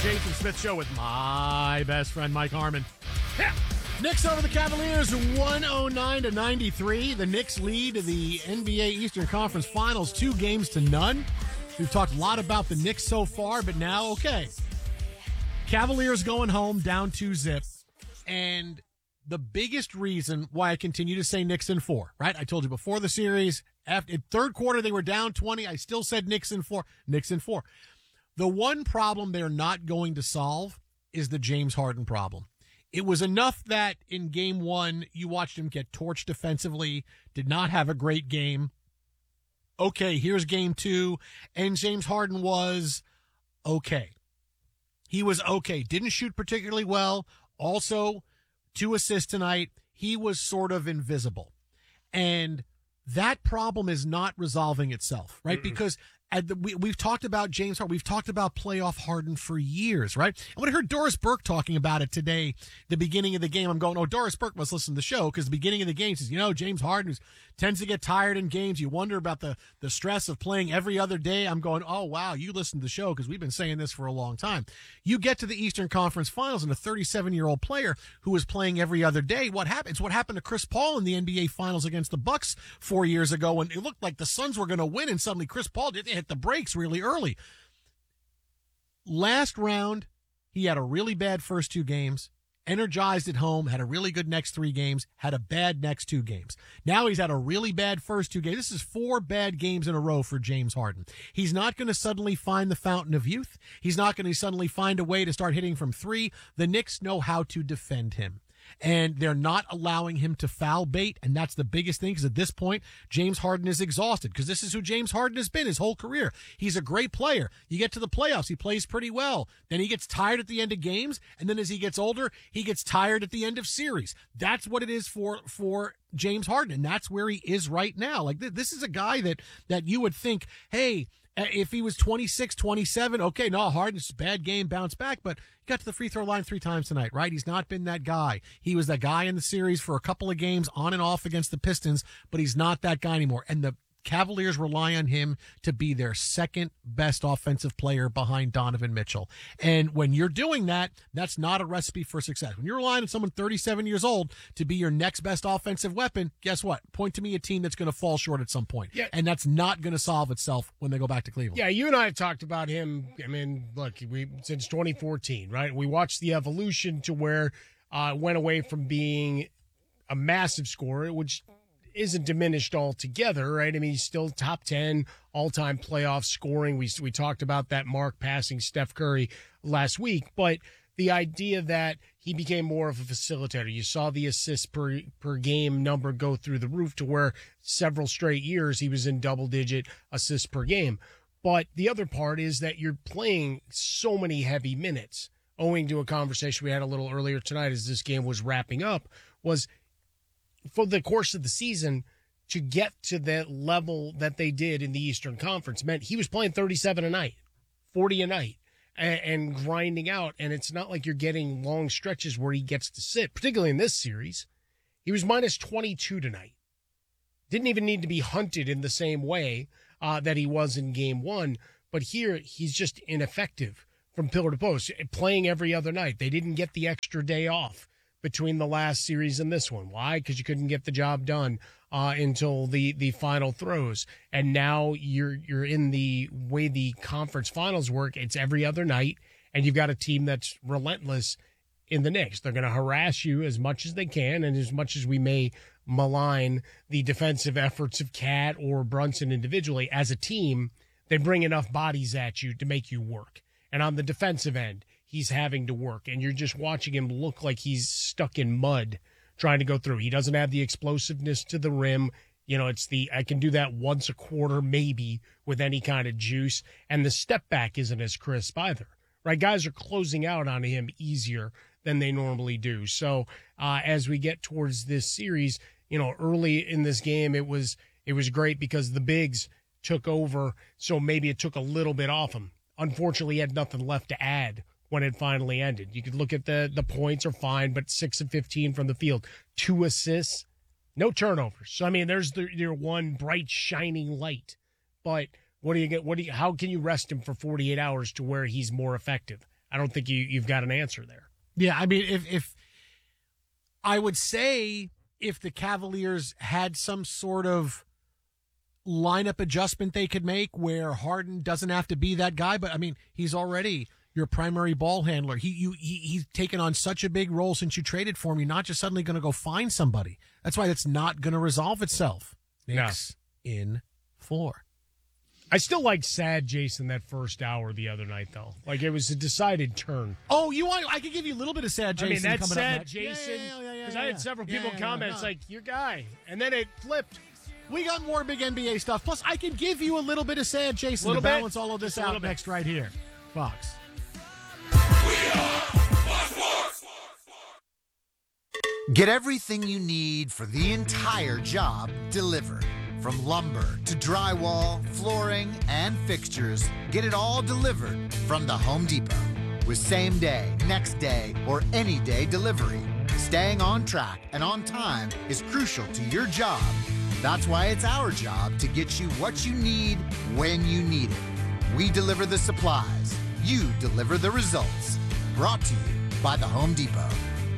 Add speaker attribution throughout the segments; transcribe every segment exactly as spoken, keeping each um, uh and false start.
Speaker 1: Jason Smith Show with my best friend, Mike Harmon. Yeah. Knicks over the Cavaliers, one oh nine to ninety-three. The Knicks lead the N B A Eastern Conference Finals, two games to none. We've talked a lot about the Knicks so far, but now, okay. Cavaliers going home, down two zip. And the biggest reason why I continue to say Knicks in four, right? I told you before the series, after in third quarter they were down twenty. I still said Knicks in four. Knicks in four. The one problem they're not going to solve is the James Harden problem. It was enough that in game one, you watched him get torched defensively, did not have a great game. Okay, here's game two, and James Harden was okay. He was okay. Didn't shoot particularly well. Also, two assists tonight. He was sort of invisible. And that problem is not resolving itself, right? Mm-mm. Because at the, we, we've talked about James Harden. We've talked about playoff Harden for years, right? And when I heard Doris Burke talking about it today, the beginning of the game, I'm going, oh, Doris Burke must listen to the show because the beginning of the game says, you know, James Harden tends to get tired in games. You wonder about the, the stress of playing every other day. I'm going, oh, wow, you listen to the show because we've been saying this for a long time. You get to the Eastern Conference Finals and a thirty-seven-year-old player who is playing every other day. What happened? It's what happened to Chris Paul in the N B A Finals against the Bucks four years ago when it looked like the Suns were going to win and suddenly Chris Paul did hit the brakes really early. Last round, he had a really bad first two games, energized at home, had a really good next three games, had a bad next two games. Now he's had a really bad first two games. This is four bad games in a row for James Harden. He's not going to suddenly find the fountain of youth. He's not going to suddenly find a way to start hitting from three. The Knicks know how to defend him. And they're not allowing him to foul bait, and that's the biggest thing, because at this point, James Harden is exhausted, because this is who James Harden has been his whole career. He's a great player. You get to the playoffs, he plays pretty well. Then he gets tired at the end of games, and then as he gets older, he gets tired at the end of series. That's what it is for for James Harden, and that's where he is right now. Like, this is a guy that, that you would think, hey, if he was twenty-six, twenty-seven, okay, no, Harden's a bad game, bounce back, but he got to the free throw line three times tonight, right? He's not been that guy. He was that guy in the series for a couple of games on and off against the Pistons, but he's not that guy anymore. And the Cavaliers rely on him to be their second best offensive player behind Donovan Mitchell. And when you're doing that, that's not a recipe for success. When you're relying on someone thirty-seven years old to be your next best offensive weapon, guess what? Point to me a team that's going to fall short at some point. Yeah. And that's not going to solve itself when they go back to Cleveland.
Speaker 2: Yeah, you and I have talked about him, I mean, look, we since twenty fourteen, right? We watched the evolution to where uh went away from being a massive scorer, which isn't diminished altogether, right? I mean, he's still top ten all-time playoff scoring. We we talked about that mark passing Steph Curry last week, but the idea that he became more of a facilitator. You saw the assists per per game number go through the roof to where several straight years he was in double-digit assists per game. But the other part is that you're playing so many heavy minutes, owing to a conversation we had a little earlier tonight as this game was wrapping up, was for the course of the season, to get to that level that they did in the Eastern Conference meant he was playing thirty-seven a night, forty a night, and, and grinding out. And it's not like you're getting long stretches where he gets to sit, particularly in this series. He was minus twenty-two tonight. Didn't even need to be hunted in the same way uh, that he was in game one. But here, he's just ineffective from pillar to post, playing every other night. They didn't get the extra day off between the last series and this one. Why? Because you couldn't get the job done uh, until the, the final throws. And now you're you're in the way the conference finals work. It's every other night, and you've got a team that's relentless in the Knicks. They're going to harass you as much as they can, and as much as we may malign the defensive efforts of Cat or Brunson individually, as a team, they bring enough bodies at you to make you work. And on the defensive end, he's having to work, and you're just watching him look like he's stuck in mud trying to go through. He doesn't have the explosiveness to the rim. You know, it's the, I can do that once a quarter, maybe, with any kind of juice. And the step back isn't as crisp either, right? Guys are closing out on him easier than they normally do. So uh, as we get towards this series, you know, early in this game, it was, it was great because the bigs took over. So maybe it took a little bit off him. Unfortunately, he had nothing left to add when it finally ended. You could look at the, the points are fine, but six of fifteen from the field, two assists, no turnovers. So, I mean, there's the, your one bright, shining light. But what do you get? What do you, how can you rest him for forty-eight hours to where he's more effective? I don't think you, you've got an answer there.
Speaker 1: Yeah, I mean, if if I would say if the Cavaliers had some sort of lineup adjustment they could make where Harden doesn't have to be that guy, but I mean, he's already your primary ball handler. He you he, he's taken on such a big role since you traded for him. You're not just suddenly going to go find somebody. That's why it's not going to resolve itself. Knicks no. in four.
Speaker 2: I still like sad Jason that first hour the other night, though. Like, it was a decided turn.
Speaker 1: Oh, you want? I could give you a little bit of sad Jason.
Speaker 2: I mean, that's
Speaker 1: coming
Speaker 2: sad
Speaker 1: up next.
Speaker 2: Jason. Because
Speaker 1: yeah, yeah, yeah, yeah,
Speaker 2: yeah, I had several people
Speaker 1: yeah,
Speaker 2: comment,
Speaker 1: yeah,
Speaker 2: it's like, your guy. And then it flipped.
Speaker 1: We got more big N B A stuff. Plus, I can give you a little bit of sad Jason to balance
Speaker 2: bit.
Speaker 1: all of this
Speaker 2: Just
Speaker 1: out next right here. Fox.
Speaker 3: Get everything you need for the entire job delivered. From lumber to drywall, flooring, and fixtures, get it all delivered from the Home Depot. With same day, next day, or any day delivery, staying on track and on time is crucial to your job. That's why it's our job to get you what you need when you need it. We deliver the supplies. You deliver the results. Brought to you by the Home Depot.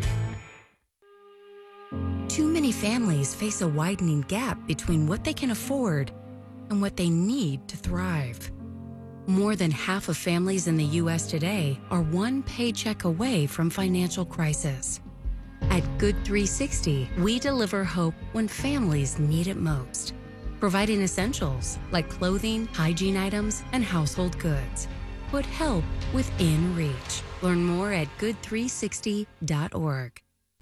Speaker 4: Too many families face a widening gap between what they can afford and what they need to thrive. More than half of families in the U S today are one paycheck away from financial crisis. At Good three sixty, we deliver hope when families need it most, providing essentials like clothing, hygiene items, and household goods. Put help within reach. Learn more at good three sixty dot org.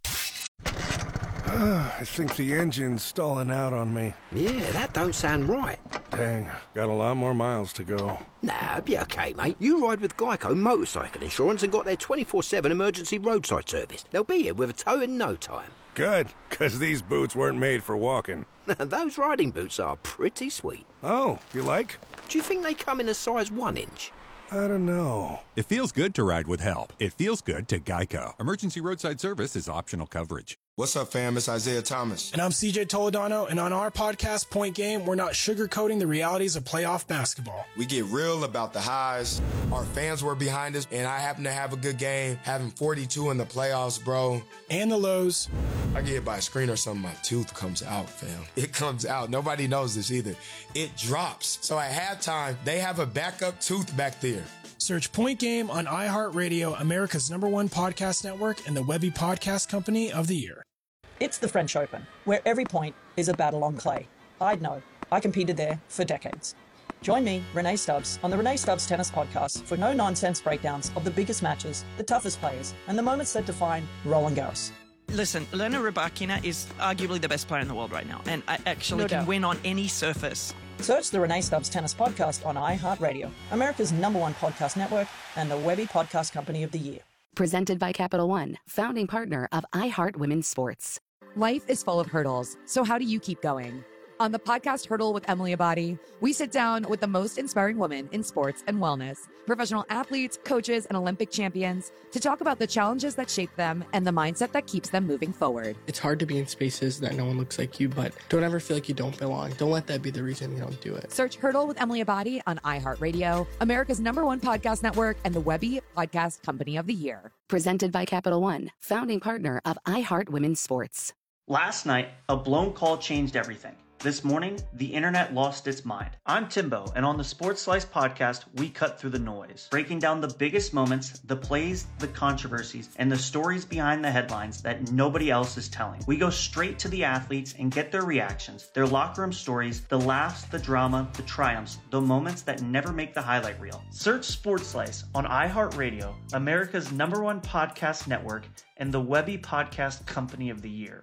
Speaker 5: I think the engine's stalling out on me.
Speaker 6: Yeah, that don't sound right.
Speaker 5: Dang, got a lot more miles to go.
Speaker 6: Nah, be okay, mate. You ride with Geico Motorcycle Insurance and got their twenty-four seven emergency roadside service. They'll be here with a tow in no time.
Speaker 5: Good, because these boots weren't made for walking.
Speaker 6: Those riding boots are pretty sweet.
Speaker 5: Oh, you like?
Speaker 6: Do you think they come in a size one inch?
Speaker 5: I don't know.
Speaker 7: It feels good to ride with help. It feels good to Geico. Emergency roadside service is optional coverage.
Speaker 8: What's up, fam? It's Isaiah Thomas.
Speaker 9: And I'm C J Toledano, and on our podcast, Point Game, we're not sugarcoating the realities of playoff basketball.
Speaker 8: We get real about the highs. Our fans were behind us, and I happen to have a good game, having forty-two in the playoffs, bro.
Speaker 9: And the lows.
Speaker 8: I get hit by a screen or something, my tooth comes out, fam. It comes out. Nobody knows this either. It drops. So at halftime, they have a backup tooth back there.
Speaker 9: Search Point Game on iHeartRadio, America's number one podcast network, and the Webby Podcast Company of the Year.
Speaker 10: It's the French Open, where every point is a battle on clay. I'd know. I competed there for decades. Join me, Renee Stubbs, on the Renee Stubbs Tennis Podcast for no-nonsense breakdowns of the biggest matches, the toughest players, and the moments that define Roland Garros.
Speaker 11: Listen, Elena Rybakina is arguably the best player in the world right now, and I actually
Speaker 10: No
Speaker 11: can
Speaker 10: doubt.
Speaker 11: win on any surface.
Speaker 10: Search the Renee Stubbs Tennis Podcast on iHeartRadio, America's number one podcast network, and the Webby Podcast Company of the Year.
Speaker 12: Presented by Capital One, founding partner of iHeart Women's Sports.
Speaker 13: Life is full of hurdles, so how do you keep going? On the podcast Hurdle with Emily Abadi, we sit down with the most inspiring women in sports and wellness, professional athletes, coaches, and Olympic champions, to talk about the challenges that shape them and the mindset that keeps them moving forward.
Speaker 14: It's hard to be in spaces that no one looks like you, but don't ever feel like you don't belong. Don't let that be the reason you don't do it.
Speaker 13: Search Hurdle with Emily Abadi on iHeartRadio, America's number one podcast network, and the Webby Podcast Company of the Year.
Speaker 12: Presented by Capital One, founding partner of iHeart Women's Sports.
Speaker 15: Last night, a blown call changed everything. This morning, the internet lost its mind. I'm Timbo, and on the Sports Slice podcast, we cut through the noise, breaking down the biggest moments, the plays, the controversies, and the stories behind the headlines that nobody else is telling. We go straight to the athletes and get their reactions, their locker room stories, the laughs, the drama, the triumphs, the moments that never make the highlight reel. Search Sports Slice on iHeartRadio, America's number one podcast network, and the Webby Podcast Company of the Year.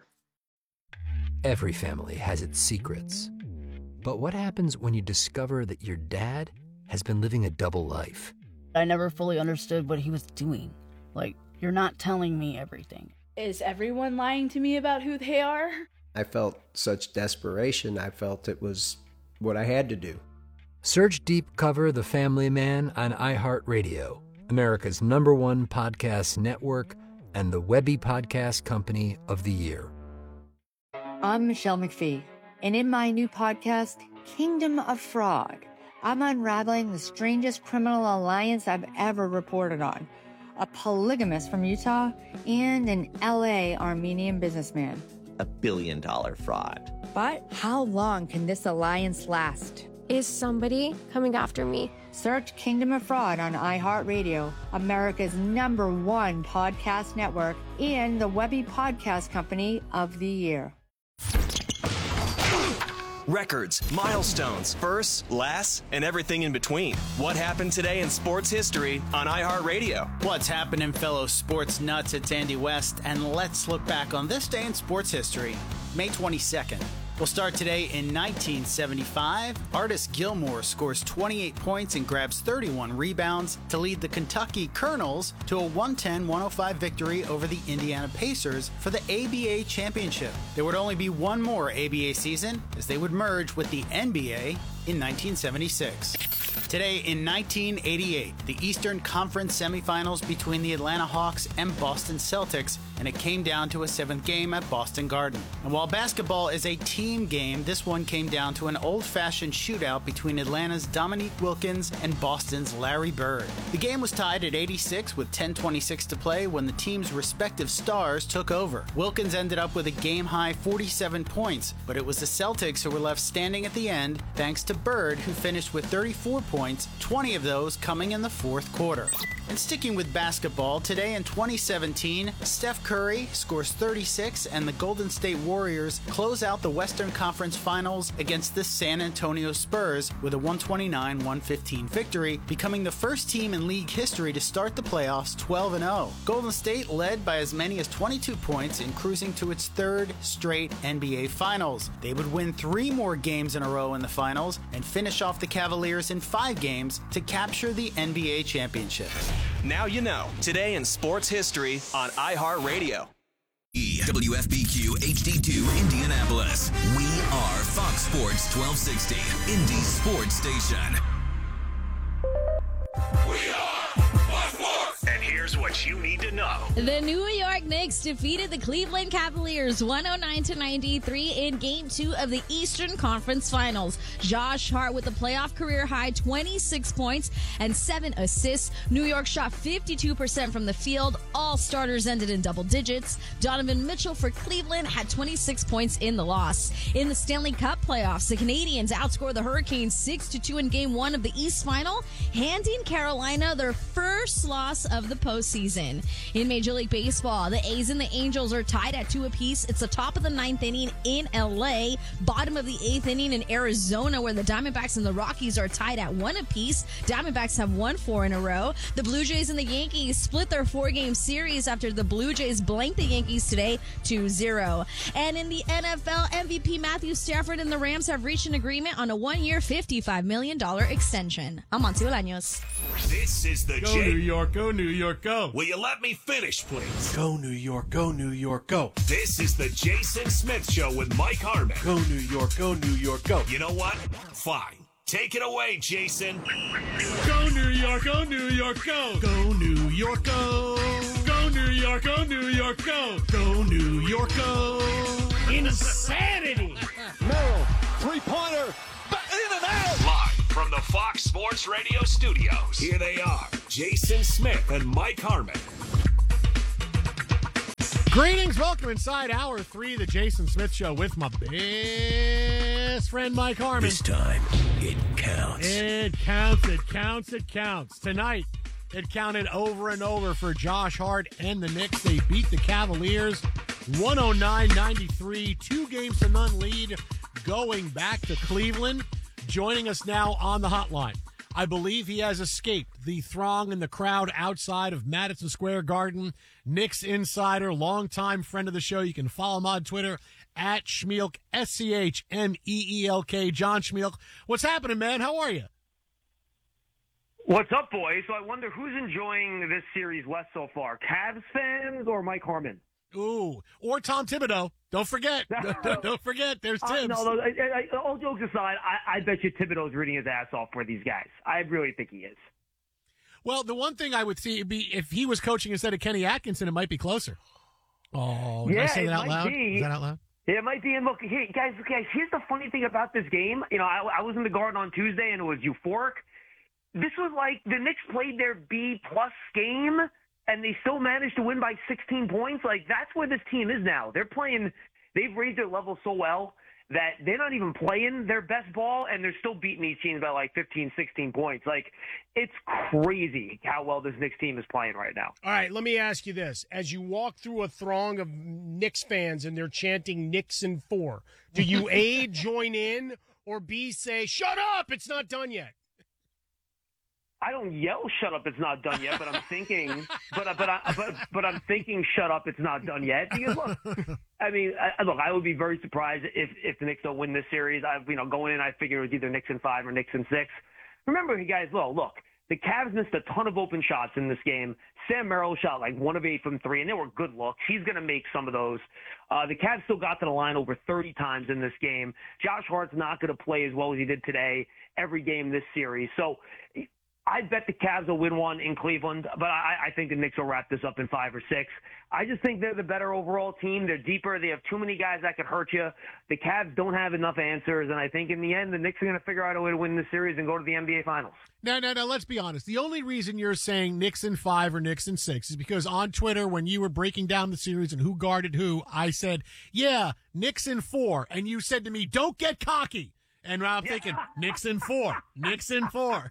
Speaker 16: Every family has its secrets. But what happens when you discover that your dad has been living a double life?
Speaker 17: I never fully understood what he was doing. Like, you're not telling me everything.
Speaker 18: Is everyone lying to me about who they are?
Speaker 19: I felt such desperation. I felt it was what I had to do.
Speaker 16: Search Deep Cover The Family Man on iHeartRadio, America's number one podcast network, and the Webby Podcast Company of the Year.
Speaker 20: I'm Michelle McPhee, and in my new podcast, Kingdom of Frog, I'm unraveling the strangest criminal alliance I've ever reported on. a polygamist from Utah, and an L A Armenian businessman.
Speaker 21: A billion dollar fraud.
Speaker 20: But how long can this alliance last?
Speaker 22: Is somebody coming after me?
Speaker 20: Search Kingdom of Fraud on iHeartRadio, America's number one podcast network, and the Webby Podcast Company of the Year.
Speaker 23: Records, milestones, firsts, lasts, and everything in between. What happened today in sports history on iHeartRadio?
Speaker 24: What's happening, fellow sports nuts? It's Andy West, and let's look back on this day in sports history, May twenty-second. We'll start today in nineteen seventy-five. Artis Gilmore scores twenty-eight points and grabs thirty-one rebounds to lead the Kentucky Colonels to a one ten to one oh five victory over the Indiana Pacers for the A B A championship. There would only be one more A B A season, as they would merge with the N B A in nineteen seventy-six. Today in nineteen eighty-eight, the Eastern Conference semifinals between the Atlanta Hawks and Boston Celtics, and it came down to a seventh game at Boston Garden. And while basketball is a team game, this one came down to an old-fashioned shootout between Atlanta's Dominique Wilkins and Boston's Larry Bird. The game was tied at eighty-six with ten twenty-six to play when the team's respective stars took over. Wilkins ended up with a game-high forty-seven points, but it was the Celtics who were left standing at the end thanks to Bird, who finished with thirty-four points, twenty of those coming in the fourth quarter. And sticking with basketball, today in twenty seventeen, Steph Curry scores thirty-six and the Golden State Warriors close out the Western Conference Finals against the San Antonio Spurs with a one twenty-nine to one fifteen victory, becoming the first team in league history to start the playoffs twelve and oh. Golden State led by as many as twenty-two points and cruising to its third straight N B A Finals. They would win three more games in a row in the finals and finish off the Cavaliers in five games to capture the N B A championship.
Speaker 23: Now you know. Today in sports history on iHeartRadio.
Speaker 25: W F B Q H D two Indianapolis. We are Fox Sports twelve sixty, Indy Sports Station.
Speaker 26: We are Fox Sports. And here's what you need to know.
Speaker 27: The New York Knicks defeated the Cleveland Cavaliers one oh nine to ninety-three in Game two of the Eastern Conference Finals. Josh Hart with a playoff career-high twenty-six points and seven assists. New York shot fifty-two percent from the field. All starters ended in double digits. Donovan Mitchell for Cleveland had twenty-six points in the loss. In the Stanley Cup playoffs, the Canadiens outscored the Hurricanes six to two in Game one of the East Final, handing Carolina their first loss of the postseason. In Major League Baseball, the A's and the Angels are tied at two apiece. It's the top of the ninth inning in L A, bottom of the eighth inning in Arizona, where the Diamondbacks and the Rockies are tied at one apiece. Diamondbacks have won four in a row. The Blue Jays and the Yankees split their four-game series after the Blue Jays blanked the Yankees today two zero. And in the N F L, M V P Matthew Stafford and the Rams have reached an agreement on a one-year, fifty-five million dollars extension. I'm Monty Bolaños.
Speaker 26: This is the
Speaker 1: Go
Speaker 26: J-
Speaker 1: New York, go New York, go.
Speaker 26: Will you let me finish, please?
Speaker 28: Go New York, go New York, go.
Speaker 26: This is the Jason Smith Show with Mike Harmon.
Speaker 28: Go New York, go New York, go.
Speaker 26: You know what? Fine. Take it away, Jason.
Speaker 1: Go New York, go New York, go. Go New York, go. Go New York, go New York, go. Go New York, go.
Speaker 2: Insanity.
Speaker 26: Merrill, three-pointer, in and out. Live from the Fox Sports Radio studios, here they are, Jason Smith and Mike Harmon.
Speaker 1: Greetings, welcome inside hour three of the Jason Smith Show with my best friend Mike Harmon.
Speaker 26: This time, it counts.
Speaker 1: It counts, it counts, it counts. Tonight, it counted over and over for Josh Hart and the Knicks. They beat the Cavaliers one oh nine to ninety-three, two games to none lead going back to Cleveland. Joining us now on the hotline, I believe he has escaped the throng and the crowd outside of Madison Square Garden. Knicks insider, longtime friend of the show. You can follow him on Twitter at Schmeelk, S C H M E E L K. John Schmeelk. What's happening, man? How are you?
Speaker 29: What's up, boys? So I wonder who's enjoying this series less so far, Cavs fans or Mike Harmon?
Speaker 1: Ooh, or Tom Thibodeau. Don't forget. Don't forget. There's Tibbs.
Speaker 29: Uh, no, no, I, I, all jokes aside, I, I bet you Thibodeau's reading his ass off for these guys. I really think he is.
Speaker 1: Well, the one thing I would see would be if he was coaching instead of Kenny Atkinson, it might be closer. Oh, did
Speaker 29: yeah,
Speaker 1: I say that
Speaker 29: it
Speaker 1: out
Speaker 29: might
Speaker 1: loud?
Speaker 29: Be.
Speaker 1: Is that out loud?
Speaker 29: Yeah, it might be. And look, hey, guys, guys, here's the funny thing about this game. You know, I, I was in the Garden on Tuesday, and it was euphoric. This was like the Knicks played their B-plus game, and they still managed to win by sixteen points. Like, that's where this team is now. They're playing – they've raised their level so well that they're not even playing their best ball, and they're still beating these teams by like fifteen, sixteen points. Like, it's crazy how well this Knicks team is playing right now.
Speaker 2: All right, let me ask you this. As you walk through a throng of Knicks fans and they're chanting Knicks in four, do you A, join in, or B, say, shut up, it's not done yet?
Speaker 29: I don't yell, "Shut up! It's not done yet." But I'm thinking, but but I, but but I'm thinking, "Shut up! It's not done yet." Because look, I mean, I, look, I would be very surprised if if the Knicks don't win this series. I, you know, going in, I figured it was either Knicks in five or Knicks in six. Remember, you guys, look, look, the Cavs missed a ton of open shots in this game. Sam Merrill shot like one of eight from three, and they were good looks. He's going to make some of those. Uh, the Cavs still got to the line over thirty times in this game. Josh Hart's not going to play as well as he did today every game this series. So I bet the Cavs will win one in Cleveland, but I, I think the Knicks will wrap this up in five or six. I just think they're the better overall team. They're deeper. They have too many guys that could hurt you. The Cavs don't have enough answers, and I think in the end, the Knicks are going to figure out a way to win this series and go to the N B A Finals.
Speaker 1: No, no, no, let's be honest. The only reason you're saying Knicks in five or Knicks in six is because on Twitter, when you were breaking down the series and who guarded who, I said, yeah, Knicks in four, and you said to me, don't get cocky. And now I'm thinking, Knicks in four, Knicks in four.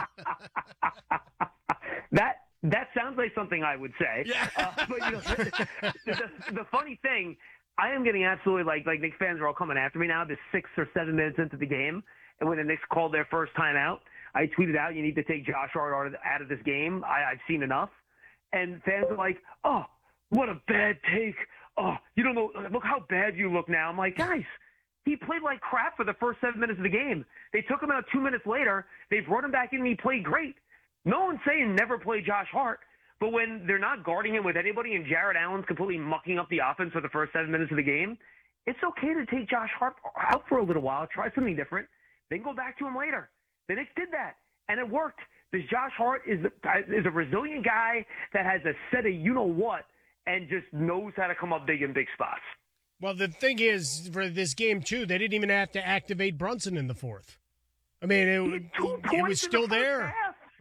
Speaker 29: that that sounds like something I would say.
Speaker 1: Yeah.
Speaker 29: Uh, but you know, the, the, the funny thing, I am getting absolutely like like Knicks fans are all coming after me now. This six or seven minutes into the game, and when the Knicks called their first timeout, I tweeted out, "You need to take Josh Hart out of, out of this game. I, I've seen enough." And fans are like, "Oh, what a bad take! Oh, you don't know. Look how bad you look now." I'm like, guys. He played like crap for the first seven minutes of the game. They took him out two minutes later. They brought him back in, and he played great. No one's saying never play Josh Hart, but when they're not guarding him with anybody and Jared Allen's completely mucking up the offense for the first seven minutes of the game, it's okay to take Josh Hart out for a little while, try something different, then go back to him later. The Knicks did that, and it worked. Because Josh Hart is, is a resilient guy that has a set of you-know-what and just knows how to come up big in big spots.
Speaker 2: Well, the thing is, for this game, too, they didn't even have to activate Brunson in the fourth. I mean, it, it was still there.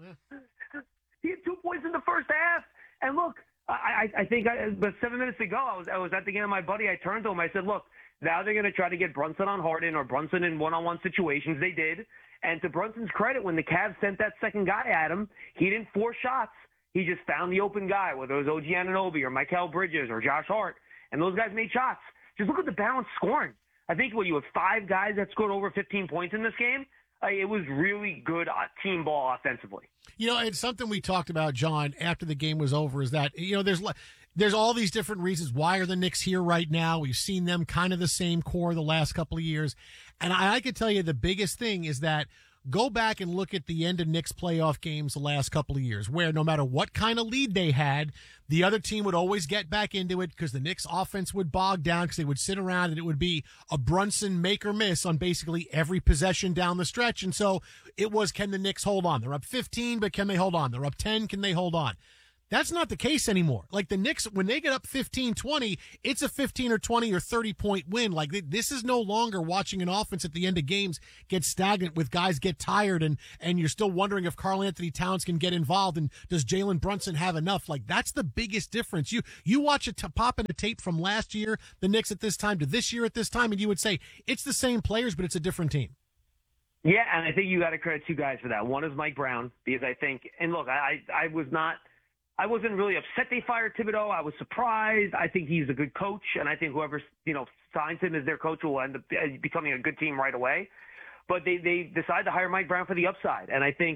Speaker 29: He had two points in the first half. And look, I, I think I, but seven minutes ago, I was I was at the game of my buddy. I turned to him. I said, look, now they're going to try to get Brunson on Harden or Brunson in one-on-one situations. They did. And to Brunson's credit, when the Cavs sent that second guy at him, he didn't force shots. He just found the open guy, whether it was O G Anunoby or Mikal Bridges or Josh Hart. And those guys made shots. Just look at the balanced scoring. I think what you have five guys that scored over fifteen points in this game. Uh, it was really good uh, team ball offensively.
Speaker 1: You know, it's something we talked about, John, after the game was over, is that, you know, there's there's all these different reasons. Why are the Knicks here right now? We've seen them kind of the same core the last couple of years. And I, I could tell you the biggest thing is that go back and look at the end of Knicks playoff games the last couple of years, where no matter what kind of lead they had, the other team would always get back into it because the Knicks offense would bog down because they would sit around and it would be a Brunson make or miss on basically every possession down the stretch. And so it was, can the Knicks hold on? They're up fifteen, but can they hold on? They're up ten, can they hold on? That's not the case anymore. Like the Knicks, when they get up fifteen twenty, it's a fifteen or twenty or thirty point win. Like this is no longer watching an offense at the end of games get stagnant with guys get tired and, and you're still wondering if Karl Anthony Towns can get involved and does Jalen Brunson have enough? Like that's the biggest difference. You, you watch a t- pop in a tape from last year, the Knicks at this time to this year at this time, and you would say it's the same players, but it's a different team.
Speaker 29: Yeah. And I think you got to credit two guys for that. One is Mike Brown, because I think, and look, I, I was not, I wasn't really upset they fired Thibodeau. I was surprised. I think he's a good coach, and I think whoever you know signs him as their coach will end up becoming a good team right away. But they, they decided to hire Mike Brown for the upside, and I think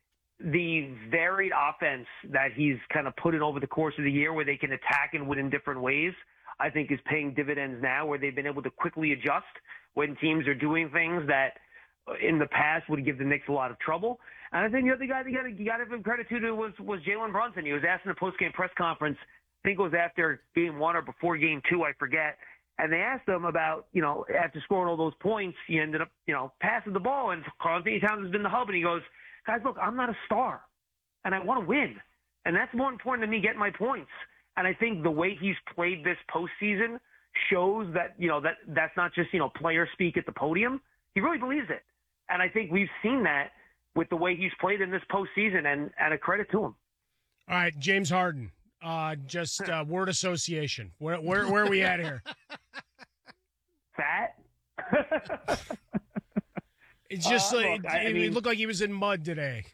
Speaker 29: the varied offense that he's kind of put in over the course of the year where they can attack and win in different ways, I think is paying dividends now where they've been able to quickly adjust when teams are doing things that in the past would give the Knicks a lot of trouble. And I think the other guy you got to you got to give him credit to was was Jalen Brunson. He was asked in a post-game press conference, I think it was after game one or before game two, I forget. And they asked him about, you know, after scoring all those points, he ended up, you know, passing the ball. And Karl Anthony Towns has been the hub. And he goes, guys, look, I'm not a star, and I want to win. And that's more important than me getting my points. And I think the way he's played this postseason shows that, you know, that that's not just, you know, player speak at the podium. He really believes it. And I think we've seen that with the way he's played in this postseason, and, and a credit to him.
Speaker 2: All right, James Harden. Uh, just uh, word association. Where, where, where are we at here?
Speaker 29: Fat?
Speaker 2: It's just
Speaker 29: Uh,
Speaker 2: like,
Speaker 29: look, I- I
Speaker 2: it,
Speaker 29: mean-
Speaker 2: it looked like he was in mud today.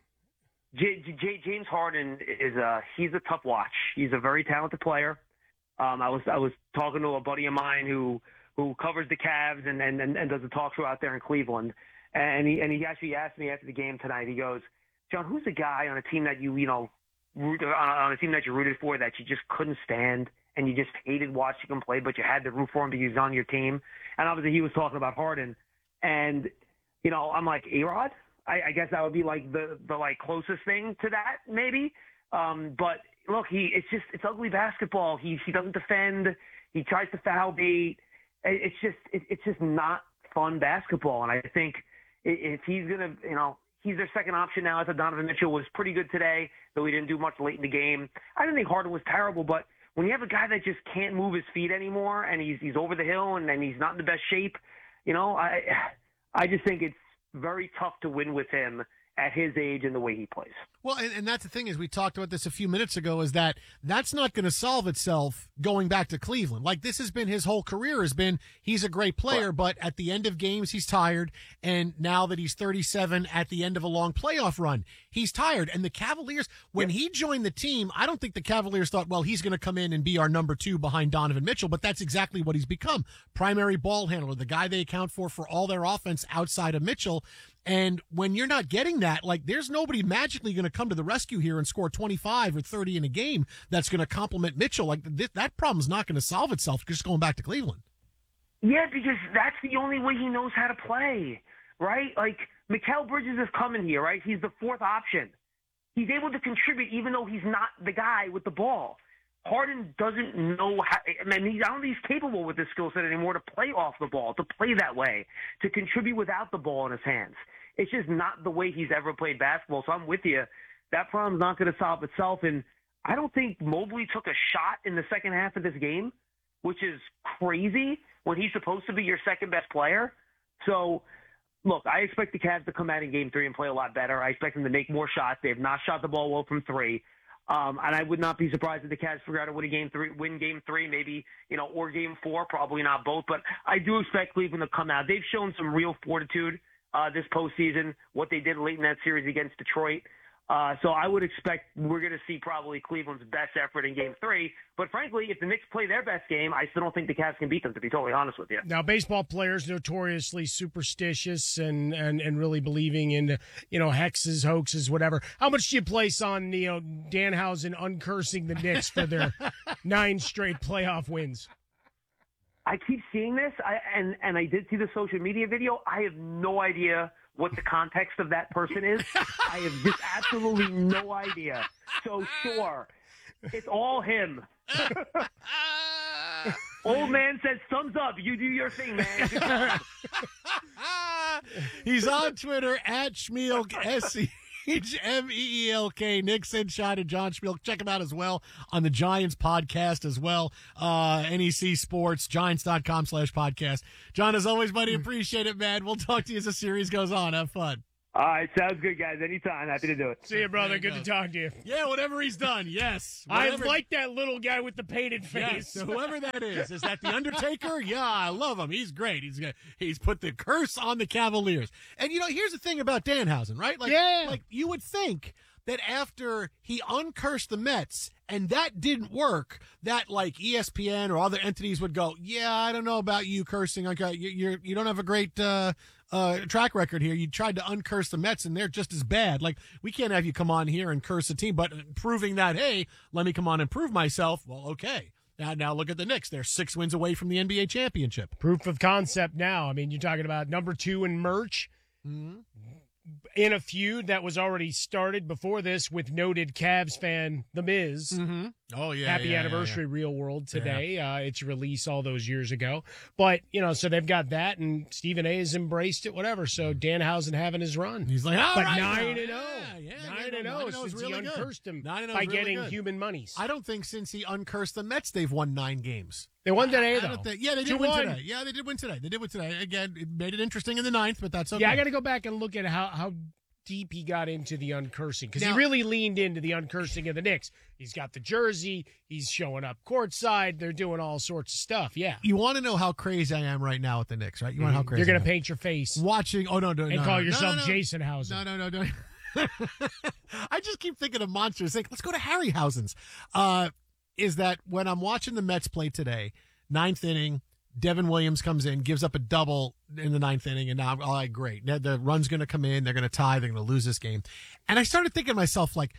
Speaker 29: J- J- James Harden is a he's a tough watch. He's a very talented player. Um, I was I was talking to a buddy of mine who who covers the Cavs and, and, and, and does a talk show out there in Cleveland, and he and he actually asked me after the game tonight. He goes, John, who's the guy on a team that you you know root, on, on a team that you rooted for that you just couldn't stand and you just hated watching him play, but you had to root for him because he was on your team? And obviously he was talking about Harden, and you know I'm like, A-Rod? I, I guess that would be like the, the like closest thing to that, maybe. Um, but look, he it's just it's ugly basketball. He he doesn't defend. He tries to foul bait. It's just it, it's just not fun basketball. And I think if he's gonna, you know, he's their second option now. I thought Donovan Mitchell was pretty good today, though he didn't do much late in the game. I didn't think Harden was terrible, but when you have a guy that just can't move his feet anymore and he's he's over the hill and, and he's not in the best shape, you know, I I just think it's very tough to win with him at his age and the way he plays.
Speaker 1: Well, and, and that's the thing is we talked about this a few minutes ago is that that's not going to solve itself going back to Cleveland. Like this has been his whole career has been he's a great player, but at the end of games he's tired. And now that he's thirty-seven at the end of a long playoff run, he's tired. And the Cavaliers, when he joined the team, I don't think the Cavaliers thought, well, he's going to come in and be our number two behind Donovan Mitchell, but that's exactly what he's become. Primary ball handler, the guy they account for for all their offense outside of Mitchell. And when you're not getting that, like there's nobody magically going to come to the rescue here and score twenty-five or thirty in a game that's going to complement Mitchell. Like th- that problem's not going to solve itself just going back to Cleveland.
Speaker 29: Yeah, because that's the only way he knows how to play, right? Like Mikal Bridges is coming here, right? He's the fourth option. He's able to contribute even though he's not the guy with the ball. Harden doesn't know how. I mean, I don't think he's capable with his skill set anymore to play off the ball, to play that way, to contribute without the ball in his hands. It's just not the way he's ever played basketball. So I'm with you. That problem's not going to solve itself. And I don't think Mobley took a shot in the second half of this game, which is crazy when he's supposed to be your second best player. So, look, I expect the Cavs to come out in game three and play a lot better. I expect them to make more shots. They have not shot the ball well from three. Um, and I would not be surprised if the Cavs figure out to win a game three, win game three, maybe, you know, or game four, probably not both. But I do expect Cleveland to come out. They've shown some real fortitude uh, this postseason, what they did late in that series against Detroit. Uh, so I would expect we're going to see probably Cleveland's best effort in game three. But frankly, if the Knicks play their best game, I still don't think the Cavs can beat them, to be totally honest with you.
Speaker 2: Now, baseball players notoriously superstitious and, and, and really believing in, you know, hexes, hoaxes, whatever. How much do you place on, you know, Danhausen uncursing the Knicks for their nine straight playoff wins?
Speaker 29: I keep seeing this, I, and, and I did see the social media video. I have no idea what the context of that person is. I have just absolutely no idea. So sure, it's all him. Old man says thumbs up. You do your thing, man. Good job.
Speaker 1: He's on Twitter at Schmeelk, S C H M E E L K. Nick Sinshine and John Schmeelk. Check him out as well on the Giants podcast as well. Uh, N E C Sports, Giants.com slash podcast. John, as always, buddy, appreciate it, man. We'll talk to you as the series goes on. Have fun.
Speaker 29: All right, sounds good, guys. Anytime. Happy to do it.
Speaker 2: See you, brother.
Speaker 1: You
Speaker 2: Good
Speaker 1: go.
Speaker 2: to talk to you.
Speaker 1: Yeah, whatever he's done, yes.
Speaker 2: I
Speaker 1: Whatever-
Speaker 2: like that little guy with the painted face.
Speaker 1: Yes, so whoever that is. Is that the Undertaker? Yeah, I love him. He's great. He's he's put the curse on the Cavaliers. And you know, here's the thing about Danhausen, right? Like,
Speaker 2: Yeah.
Speaker 1: like you would think that after he uncursed the Mets and that didn't work, that like E S P N or other entities would go, yeah, I don't know about you cursing. Okay, you you're, you don't have a great uh, uh, track record here. You tried to uncurse the Mets and they're just as bad. Like, we can't have you come on here and curse a team, but proving that, hey, let me come on and prove myself. Well, okay. Now, now look at the Knicks. They're six wins away from the N B A championship.
Speaker 2: Proof of concept now. I mean, you're talking about number two in merch.
Speaker 1: Mm-hmm.
Speaker 2: In a feud that was already started before this with noted Cavs fan The Miz.
Speaker 1: Mm-hmm. Oh, yeah.
Speaker 2: Happy
Speaker 1: yeah,
Speaker 2: anniversary,
Speaker 1: yeah, yeah.
Speaker 2: Real World today. Uh, its release all those years ago. But, you know, so they've got that, and Stephen A. has embraced it, whatever. So Danhausen having his run.
Speaker 1: He's like, all
Speaker 2: but
Speaker 1: right,
Speaker 2: nine
Speaker 1: now.
Speaker 2: and oh.
Speaker 1: Yeah, yeah,
Speaker 2: nine
Speaker 1: yeah,
Speaker 2: and
Speaker 1: nine
Speaker 2: oh
Speaker 1: and oh is
Speaker 2: since
Speaker 1: really
Speaker 2: he
Speaker 1: good.
Speaker 2: uncursed him
Speaker 1: Nine and oh
Speaker 2: by
Speaker 1: is really
Speaker 2: getting
Speaker 1: good.
Speaker 2: human monies.
Speaker 1: I don't think since he uncursed the Mets, they've won nine games.
Speaker 2: They won today,
Speaker 1: I
Speaker 2: though.
Speaker 1: don't think, yeah, they did
Speaker 2: two
Speaker 1: win
Speaker 2: one.
Speaker 1: today. Yeah, they did win today. They did win today. Again, it made it interesting in the ninth, but that's okay.
Speaker 2: Yeah, I got to go back and look at how, how deep he got into the uncursing, because he
Speaker 1: Now-
Speaker 2: really leaned into the uncursing of the Knicks. He's got the jersey. He's showing up courtside. They're doing all sorts of stuff. Yeah.
Speaker 1: You want to know how crazy I am right now with the Knicks, right? You want to know how crazy
Speaker 2: You're going
Speaker 1: I
Speaker 2: to
Speaker 1: am?
Speaker 2: paint your face.
Speaker 1: Watching, oh, no, no,
Speaker 2: And
Speaker 1: no.
Speaker 2: call
Speaker 1: no,
Speaker 2: yourself
Speaker 1: no, no.
Speaker 2: Jason Hausen.
Speaker 1: No, no, no, no. I just keep thinking of monsters. Think, let's go to Harryhausen's. Uh, is that when I'm watching the Mets play today, ninth inning, Devin Williams comes in, gives up a double in the ninth inning, and now I'm all right, great. Now the run's going to come in. They're going to tie. They're going to lose this game. And I started thinking to myself, like,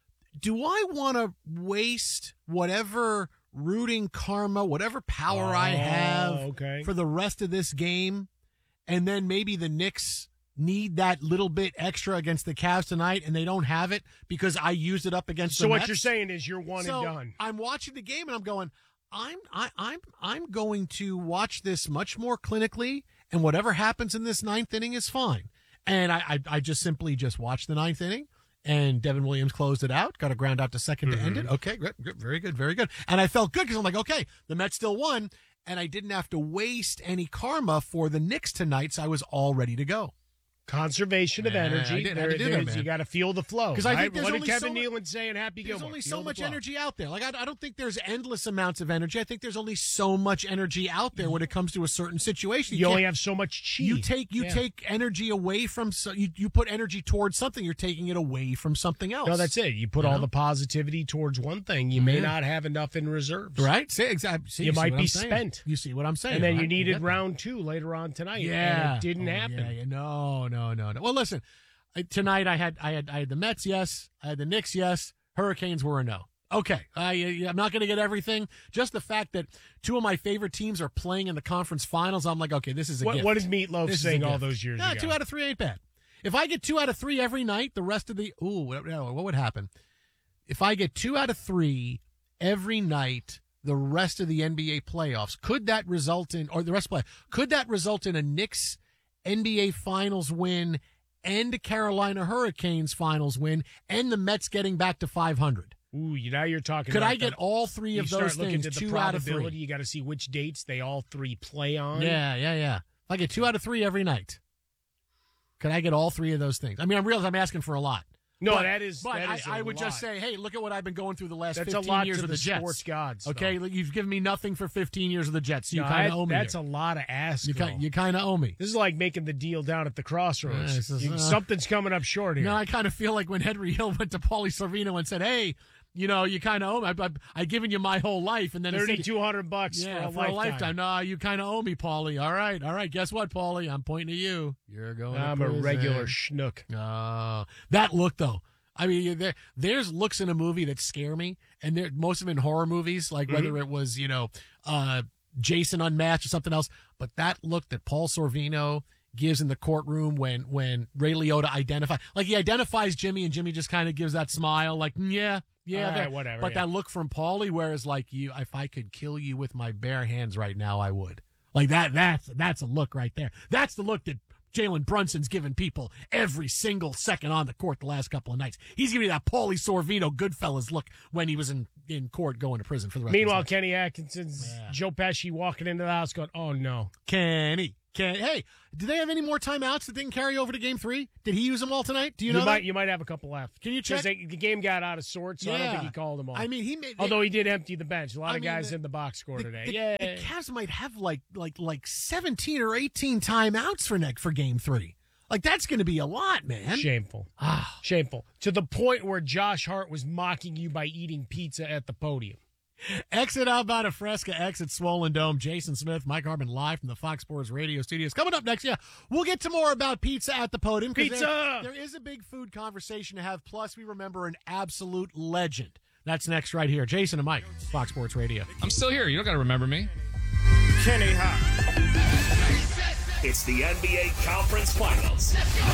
Speaker 1: do I want to waste whatever rooting karma, whatever power I have
Speaker 2: Oh, okay.
Speaker 1: for the rest of this game, and then maybe the Knicks need that little bit extra against the Cavs tonight, and they don't have it because I used it up against
Speaker 2: So
Speaker 1: the
Speaker 2: what
Speaker 1: Mets?
Speaker 2: you're saying is you're one
Speaker 1: So
Speaker 2: and done.
Speaker 1: I'm watching the game, and I'm going, I'm I, I'm I'm going to watch this much more clinically, and whatever happens in this ninth inning is fine. And I I, I just simply just watched the ninth inning. And Devin Williams closed it out, got a ground out to second
Speaker 2: Mm-hmm.
Speaker 1: to end it. Okay, good, good, very good, very good. And I felt good because I'm like, okay, the Mets still won, and I didn't have to waste any karma for the Knicks tonight, so I was all ready to go.
Speaker 2: Conservation of
Speaker 1: Yeah,
Speaker 2: energy.
Speaker 1: I did- I
Speaker 2: There
Speaker 1: did
Speaker 2: it
Speaker 1: that,
Speaker 2: is.
Speaker 1: man.
Speaker 2: You got to feel the flow.
Speaker 1: Because I think
Speaker 2: right?
Speaker 1: there's
Speaker 2: what
Speaker 1: only
Speaker 2: did Kevin
Speaker 1: so mu-
Speaker 2: Nealon say in Happy
Speaker 1: There's
Speaker 2: Gilmore?
Speaker 1: only
Speaker 2: Feel
Speaker 1: so
Speaker 2: the
Speaker 1: much
Speaker 2: flow.
Speaker 1: energy out there. Like I, I don't think there's endless amounts of energy. I think there's only so much energy out there when it comes to a certain situation.
Speaker 2: You only
Speaker 1: can't-
Speaker 2: have so much chi.
Speaker 1: You take you
Speaker 2: Yeah.
Speaker 1: take energy away from so, you you put energy towards something. You're taking it away from something else.
Speaker 2: No, that's it. You put
Speaker 1: You
Speaker 2: all
Speaker 1: know?
Speaker 2: the positivity towards one thing. You may
Speaker 1: Yeah.
Speaker 2: not have enough in reserves.
Speaker 1: Right? See, exactly. See,
Speaker 2: you
Speaker 1: see
Speaker 2: might
Speaker 1: what
Speaker 2: be
Speaker 1: I'm saying?
Speaker 2: spent.
Speaker 1: You see what I'm saying?
Speaker 2: And then
Speaker 1: right?
Speaker 2: you needed
Speaker 1: get that.
Speaker 2: round two later on tonight.
Speaker 1: Yeah,
Speaker 2: And it didn't
Speaker 1: Oh,
Speaker 2: happen.
Speaker 1: Yeah, yeah. No, no, no, no. Well, listen. I- Tonight I had I had I had the Mets. Yes, I had the Knicks. Yes, Hurricanes were a no. Okay, I, I'm not going to get everything. Just the fact that two of my favorite teams are playing in the conference finals, I'm like, okay, this is a
Speaker 2: What,
Speaker 1: gift.
Speaker 2: what did Meatloaf
Speaker 1: This is a
Speaker 2: sing all
Speaker 1: gift.
Speaker 2: those years
Speaker 1: Yeah,
Speaker 2: ago?
Speaker 1: two out of three ain't bad. If I get two out of three every night, the rest of the ooh, what, what would happen? If I get two out of three every night, the rest of the N B A playoffs, could that result in, or the rest of the play, could that result in a Knicks N B A Finals win and a Carolina Hurricanes Finals win and the Mets getting back to five hundred?
Speaker 2: Ooh, you now you're talking.
Speaker 1: Could
Speaker 2: about
Speaker 1: I get
Speaker 2: the-
Speaker 1: all three
Speaker 2: you
Speaker 1: of
Speaker 2: start
Speaker 1: those
Speaker 2: looking
Speaker 1: things,
Speaker 2: at the
Speaker 1: two out of
Speaker 2: probability.
Speaker 1: three?
Speaker 2: You got to see which dates they all three play on.
Speaker 1: Yeah, yeah, yeah. If I get two out of three every night, could I get all three of those things? I mean, I realize I'm asking for a lot.
Speaker 2: No,
Speaker 1: but,
Speaker 2: that is-
Speaker 1: But
Speaker 2: that
Speaker 1: I,
Speaker 2: is a
Speaker 1: I would just
Speaker 2: lot.
Speaker 1: say, hey, look at what I've been going through the last
Speaker 2: That's a
Speaker 1: fifteen
Speaker 2: lot
Speaker 1: years
Speaker 2: to
Speaker 1: of
Speaker 2: the
Speaker 1: the Jets.
Speaker 2: sports gods,
Speaker 1: Okay,
Speaker 2: though.
Speaker 1: you've given me nothing for fifteen years of the Jets, so you
Speaker 2: No,
Speaker 1: kind of
Speaker 2: that-
Speaker 1: owe me.
Speaker 2: That's
Speaker 1: here.
Speaker 2: a lot of ask.
Speaker 1: You
Speaker 2: though.
Speaker 1: kind, you kind of owe me.
Speaker 2: This is like making the deal down at the crossroads.
Speaker 1: Yeah, this is,
Speaker 2: You-
Speaker 1: uh,
Speaker 2: something's coming up short here.
Speaker 1: No, I kind of feel like when Henry Hill went to Paulie Sorvino and said, "Hey, you know, you kind of owe me. I, I, I've given you my whole life, and then instead-
Speaker 2: Thirty-two hundred bucks
Speaker 1: yeah,
Speaker 2: for a lifetime.
Speaker 1: lifetime. No, you kind of owe me, Paulie. All right, all right. Guess what, Paulie? I'm pointing to you. You're going.
Speaker 2: I'm
Speaker 1: to
Speaker 2: a
Speaker 1: prison.
Speaker 2: regular schnook.
Speaker 1: Oh, that look though. I mean, there, there's looks in a movie that scare me, and they're most of them in horror movies, like
Speaker 2: Mm-hmm.
Speaker 1: whether it was, you know, uh, Jason Unmatched or something else. But that look that Paul Sorvino gives in the courtroom when when Ray Liotta identifies, like he identifies Jimmy, and Jimmy just kind of gives that smile, like, mm, yeah, yeah,
Speaker 2: All right,
Speaker 1: that-
Speaker 2: whatever,
Speaker 1: But
Speaker 2: yeah.
Speaker 1: that look from Paulie, whereas like you, if I could kill you with my bare hands right now, I would. Like that. That's that's a look right there. That's the look that Jalen Brunson's given people every single second on the court the last couple of nights. He's giving you that Paulie Sorvino Goodfellas look when he was in, in court going to prison for the rest
Speaker 2: Meanwhile,
Speaker 1: of his life.
Speaker 2: Kenny Atkinson's Joe Pesci walking into the house going, "Oh no,
Speaker 1: Kenny, Ken, hey, do they have any more timeouts that didn't carry over to Game Three? Did he use them all tonight? Do you,
Speaker 2: you,
Speaker 1: know
Speaker 2: might
Speaker 1: that?
Speaker 2: you might have a couple left."
Speaker 1: Can you
Speaker 2: 'Cause
Speaker 1: check?
Speaker 2: they- the game got out of sorts, so I don't think
Speaker 1: Yeah.
Speaker 2: he called them all.
Speaker 1: I mean, he made.
Speaker 2: although he did empty the bench. A lot
Speaker 1: I
Speaker 2: of
Speaker 1: mean,
Speaker 2: guys
Speaker 1: the-
Speaker 2: in the box score
Speaker 1: the,
Speaker 2: today.
Speaker 1: the,
Speaker 2: yeah,
Speaker 1: the Cavs might have like like like seventeen or eighteen timeouts for next for Game Three. Like that's going to be a lot, man.
Speaker 2: Shameful.
Speaker 1: Ah.
Speaker 2: Shameful. To the point where Josh Hart was mocking you by eating pizza at the podium.
Speaker 1: Exit Outbound of Fresca, exit Swollen Dome. Jason Smith, Mike Harmon, live from the Fox Sports Radio studios. Coming up next, yeah, we'll get to more about pizza at the podium. 'cause
Speaker 2: Pizza!
Speaker 1: There, there is a big food conversation to have. Plus, we remember an absolute legend. That's next right here. Jason and Mike, Fox Sports Radio.
Speaker 3: I'm still here. You don't got to remember me.
Speaker 2: Kenny Hart.
Speaker 26: It's the N B A Conference Finals